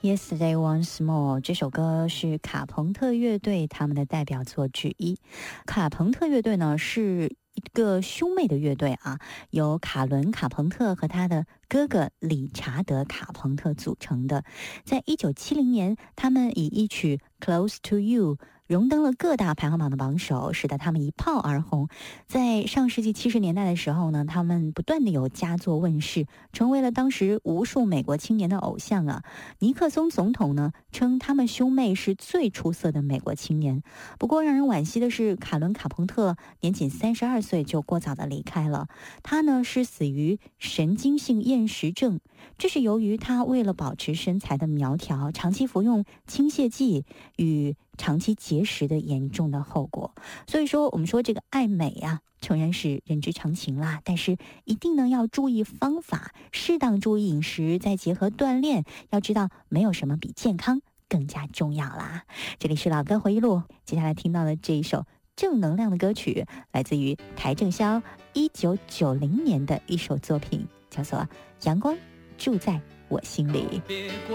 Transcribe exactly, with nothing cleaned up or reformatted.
Yesterday Once More 这首歌是卡朋特乐队他们的代表作之一。卡朋特乐队呢是一个兄妹的乐队啊，由卡伦·卡朋特和他的哥哥理查德·卡朋特组成的。在一九七零年，他们以一曲 Close to You荣登了各大排行榜的榜首，使得他们一炮而红。在上世纪七十年代的时候呢，他们不断的有佳作问世，成为了当时无数美国青年的偶像啊。尼克松总统呢称他们兄妹是最出色的美国青年。不过让人惋惜的是，卡伦·卡朋特年仅三十二岁就过早的离开了。他呢是死于神经性厌食症，这是由于他为了保持身材的苗条，长期服用轻泻剂与长期节食的严重的后果。所以说我们说这个爱美啊诚然是人之常情啦，但是一定呢要注意方法，适当注意饮食，再结合锻炼，要知道没有什么比健康更加重要啦。这里是老歌回忆录，接下来听到的这一首正能量的歌曲来自于邰正宵一九九零年的一首作品，叫做《阳光住在我心里》。 别过